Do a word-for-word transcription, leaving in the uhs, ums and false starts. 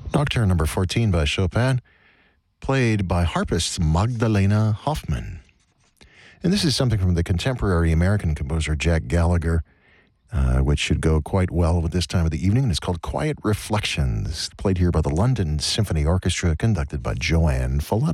Nocturne number fourteen by Chopin, played by harpist Magdalena Hoffman. And this is something from the contemporary American composer Jack Gallagher, uh, which should go quite well with this time of the evening. And it's called Quiet Reflections, played here by the London Symphony Orchestra, conducted by Joanne Folletta.